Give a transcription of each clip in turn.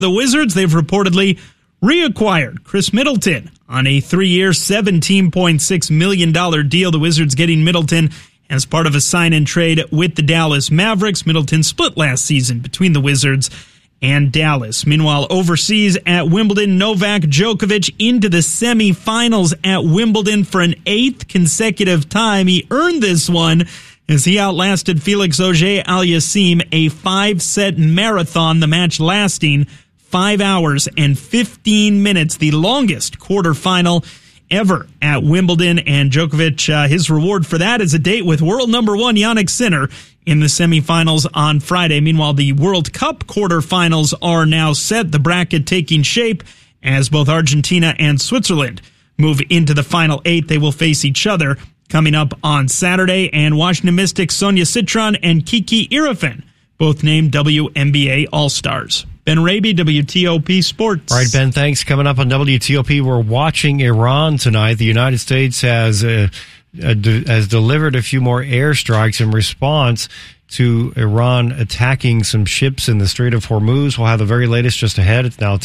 The Wizards, they've reportedly reacquired Chris Middleton on a 3-year, $17.6 million deal. The Wizards getting Middleton as part of a sign-and-trade with the Dallas Mavericks. Middleton split last season between the Wizards and Dallas. Meanwhile, overseas at Wimbledon, Novak Djokovic into the semifinals at Wimbledon for an 8th consecutive time. He earned this one as he outlasted Felix Auger-Aliassime, a 5-set marathon, the match lasting 5 hours and 15 minutes, the longest quarterfinal ever at Wimbledon. And Djokovic, his reward for that is a date with world number 1 Jannik Sinner in the semifinals on Friday. Meanwhile, the World Cup quarterfinals are now set, the bracket taking shape as both Argentina and Switzerland move into the final 8. They will face each other coming up on Saturday. And Washington Mystics Sonia Citron and Kiki Irifen both named WNBA All-Stars. Ben Raby, WTOP Sports. All right, Ben, thanks. Coming up on WTOP, we're watching Iran tonight. The United States has delivered a few more airstrikes in response to Iran attacking some ships in the Strait of Hormuz. We'll have the very latest just ahead. It's now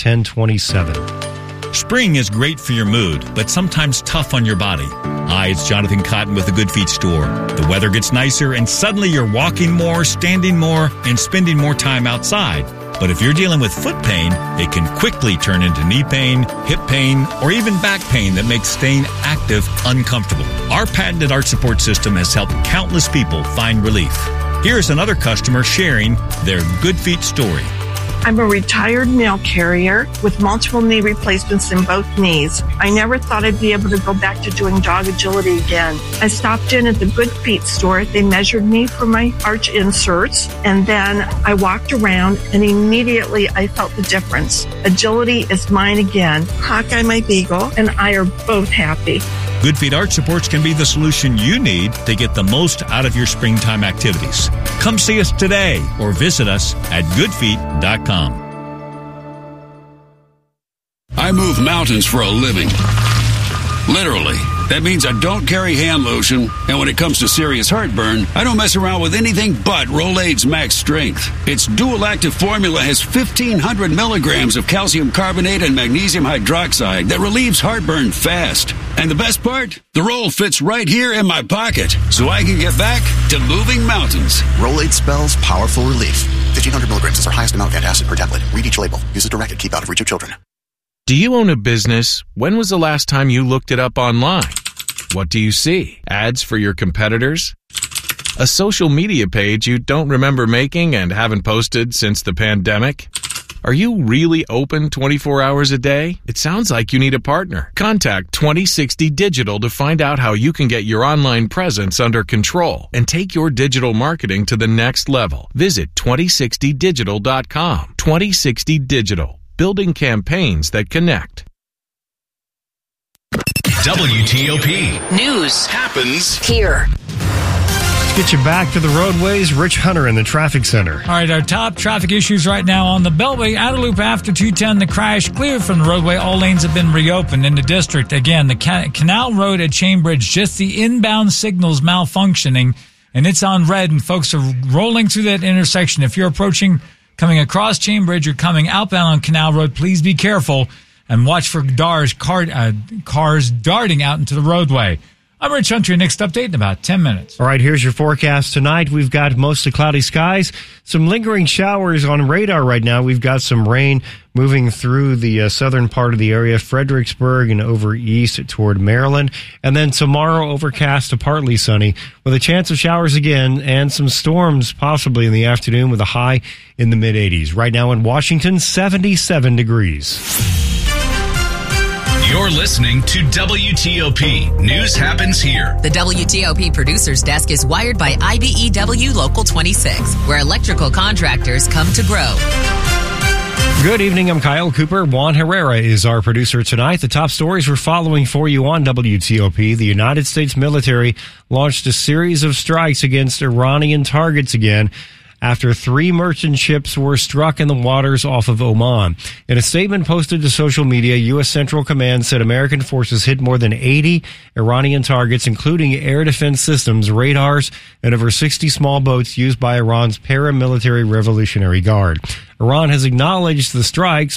10:27. Spring is great for your mood, but sometimes tough on your body. Hi, it's Jonathan Cotton with the Good Feet store. The weather gets nicer, and suddenly you're walking more, standing more, and spending more time outside. But if you're dealing with foot pain, it can quickly turn into knee pain, hip pain, or even back pain that makes staying active uncomfortable. Our patented arch support system has helped countless people find relief. Here's another customer sharing their Good Feet story. I'm a retired mail carrier with multiple knee replacements in both knees. I never thought I'd be able to go back to doing jog agility again. I stopped in at the Good Feet store. They measured me for my arch inserts, and then I walked around, and immediately I felt the difference. Agility is mine again. Hawkeye, my beagle, and I are both happy. Good Feet Arch Supports can be the solution you need to get the most out of your springtime activities. Come see us today or visit us at goodfeet.com. I move mountains for a living. Literally. That means I don't carry hand lotion, and when it comes to serious heartburn, I don't mess around with anything but Rolaids Max Strength. Its dual-active formula has 1,500 milligrams of calcium carbonate and magnesium hydroxide that relieves heartburn fast. And the best part? The roll fits right here in my pocket, so I can get back to moving mountains. Rolaids spells powerful relief. 1,500 milligrams is our highest amount of antacid per tablet. Read each label. Use as directed. Keep out of reach of children. Do you own a business? When was the last time you looked it up online? What do you see? Ads for your competitors? A social media page you don't remember making and haven't posted since the pandemic? Are you really open 24 hours a day? It sounds like you need a partner. Contact 2060 Digital to find out how you can get your online presence under control and take your digital marketing to the next level. Visit 2060digital.com. 2060 Digital. Building campaigns that connect. WTOP. News happens here. Let's get you back to the roadways. Rich Hunter in the traffic center. All right, our top traffic issues right now on the Beltway. Outer loop after 210, the crash cleared from the roadway. All lanes have been reopened in the district. Again, the Canal Road at Chainbridge, just the inbound signals malfunctioning, and it's on red, and folks are rolling through that intersection. If you're coming across Chainbridge or coming outbound on Canal Road, please be careful and watch for cars darting out into the roadway. I'm Rich Hunter. Your next update in about 10 minutes. All right, here's your forecast tonight. We've got mostly cloudy skies, some lingering showers on radar right now. We've got some rain moving through the southern part of the area, Fredericksburg and over east toward Maryland. And then tomorrow, overcast to partly sunny with a chance of showers again and some storms possibly in the afternoon with a high in the mid-80s. Right now in Washington, 77 degrees. You're listening to WTOP. News happens here. The WTOP Producers Desk is wired by IBEW Local 26, where electrical contractors come to grow. Good evening. I'm Kyle Cooper. Juan Herrera is our producer tonight. The top stories we're following for you on WTOP. The United States military launched a series of strikes against Iranian targets again after 3 merchant ships were struck in the waters off of Oman. In a statement posted to social media, U.S. Central Command said American forces hit more than 80 Iranian targets, including air defense systems, radars, and over 60 small boats used by Iran's paramilitary Revolutionary Guard. Iran has acknowledged the strikes,